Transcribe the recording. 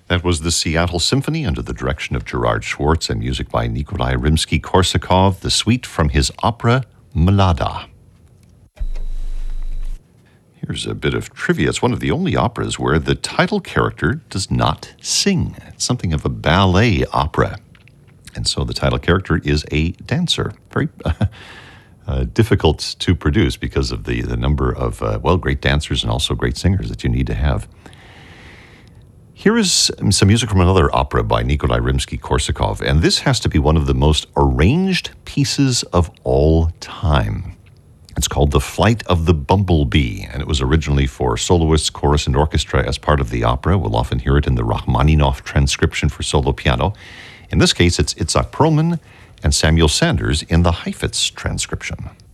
That was the Seattle Symphony under the direction of Gerard Schwartz and music by Nikolai Rimsky-Korsakov, the suite from his opera Mlada. Here's a bit of trivia. It's one of the only operas where the title character does not sing. It's something of a ballet opera. And so the title character is a dancer. Very difficult to produce because of the number of, great dancers and also great singers that you need to have. Here is some music from another opera by Nikolai Rimsky-Korsakov, and this has to be one of the most arranged pieces of all time. It's called The Flight of the Bumblebee, and it was originally for soloists, chorus, and orchestra as part of the opera. We'll often hear it in the Rachmaninoff transcription for solo piano. In this case, it's Itzhak Perlman and Samuel Sanders in the Heifetz transcription.